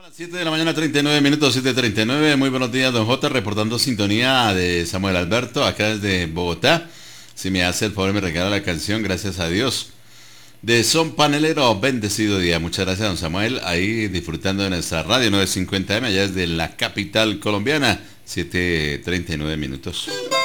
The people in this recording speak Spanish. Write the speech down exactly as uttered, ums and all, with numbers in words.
siete de la mañana, treinta y nueve minutos, siete treinta y nueve. Muy buenos días, don J, reportando sintonía de Samuel Alberto, acá desde Bogotá. Si me hace el favor, me regala la canción, gracias a Dios. De Son Panelero, bendecido día. Muchas gracias, don Samuel. Ahí disfrutando de nuestra radio nueve cincuenta M, allá desde la capital colombiana, siete treinta y nueve minutos.